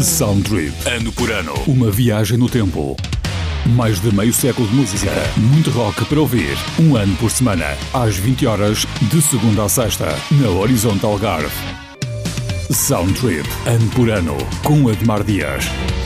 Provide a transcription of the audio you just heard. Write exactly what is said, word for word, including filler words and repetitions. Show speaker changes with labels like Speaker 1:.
Speaker 1: Sound Trip, ano por ano, uma viagem no tempo. Mais de meio século de música, muito rock para ouvir, um ano por semana, às vinte horas, de segunda a sexta, na Horizonte Algarve. Sound Trip, ano por ano, com Admar Dias.